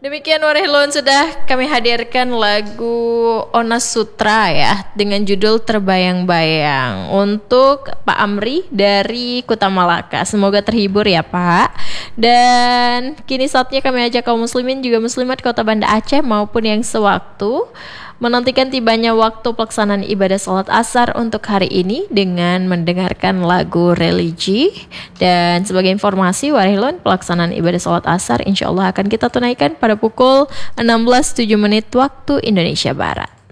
Demikian Warahilun, sudah kami hadirkan lagu Onas Sutra ya dengan judul Terbayang-Bayang untuk Pak Amri dari Kuta Malaka. Semoga terhibur ya Pak. Dan kini saatnya kami ajak kaum muslimin juga muslimat Kota Banda Aceh maupun yang sewaktu menantikan tibanya waktu pelaksanaan ibadah salat asar untuk hari ini dengan mendengarkan lagu religi. Dan sebagai informasi Warahilun, pelaksanaan ibadah salat asar insya Allah akan kita tunaikan pada pukul 16.07 waktu Indonesia Barat.